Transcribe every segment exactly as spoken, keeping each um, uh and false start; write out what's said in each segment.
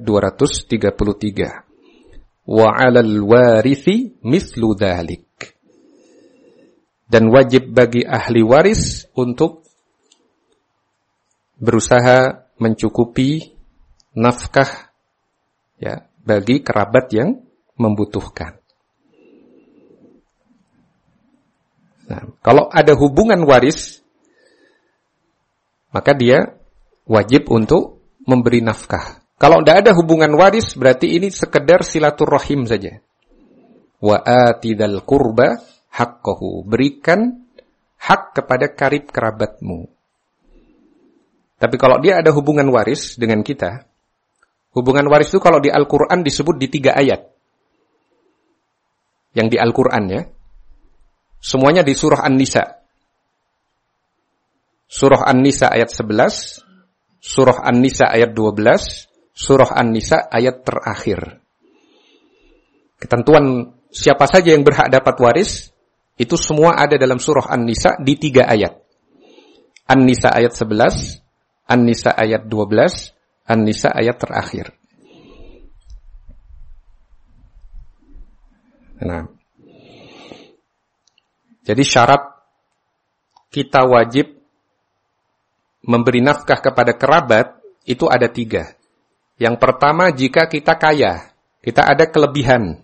dua ratus tiga puluh tiga. Wa 'alal warithi mislu dzalik. Dan wajib bagi ahli waris untuk berusaha mencukupi nafkah ya bagi kerabat yang membutuhkan. Nah, kalau ada hubungan waris, maka dia wajib untuk memberi nafkah. Kalau tidak ada hubungan waris, berarti ini sekedar silaturahim saja. Wa atidal qurba haqqahu. Berikan hak kepada karib kerabatmu. Tapi kalau dia ada hubungan waris dengan kita, hubungan waris itu kalau di Al-Quran disebut di tiga ayat. Yang di Al-Quran ya. Semuanya di surah An-Nisa. Surah An-Nisa ayat sebelas, surah An-Nisa ayat dua belas, surah An-Nisa ayat terakhir. Ketentuan siapa saja yang berhak dapat waris, itu semua ada dalam surah An-Nisa di tiga ayat. An-Nisa ayat sebelas, An-Nisa ayat dua belas, An-Nisa ayat terakhir. Nah, jadi syarat kita wajib memberi nafkah kepada kerabat itu ada tiga. Yang pertama, jika kita kaya, kita ada kelebihan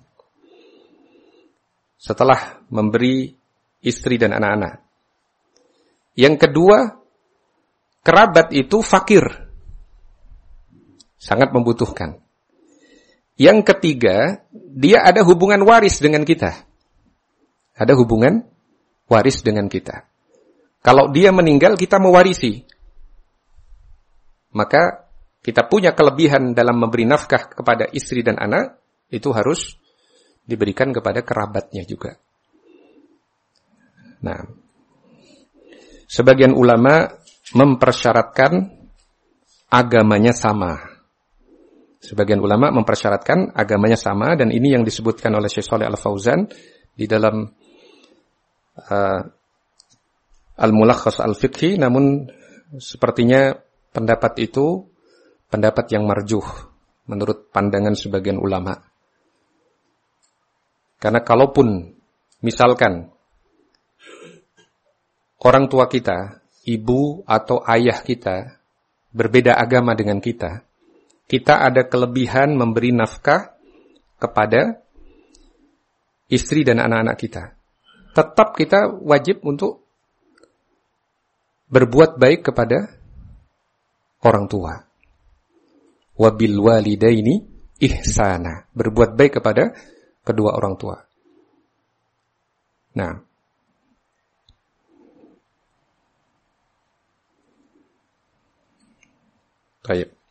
setelah memberi istri dan anak-anak. Yang kedua, kerabat itu fakir, sangat membutuhkan. Yang ketiga, dia ada hubungan waris dengan kita. Ada hubungan waris dengan kita. Kalau dia meninggal, kita mewarisi. Maka kita punya kelebihan dalam memberi nafkah kepada istri dan anak, itu harus diberikan kepada kerabatnya juga. Nah, sebagian ulama mempersyaratkan agamanya sama. Sebagian ulama mempersyaratkan agamanya sama, dan ini yang disebutkan oleh Syekh Shalih Al-Fauzan di dalam uh, Al-Mulakhas Al-Fiqhi, namun sepertinya pendapat itu pendapat yang marjuh menurut pandangan sebagian ulama. Karena kalaupun misalkan orang tua kita, ibu atau ayah kita berbeda agama dengan kita, kita ada kelebihan memberi nafkah kepada istri dan anak-anak kita. Tetap kita wajib untuk berbuat baik kepada orang tua. Wabil walidaini ihsana. Berbuat baik kepada kedua orang tua. Nah, baik.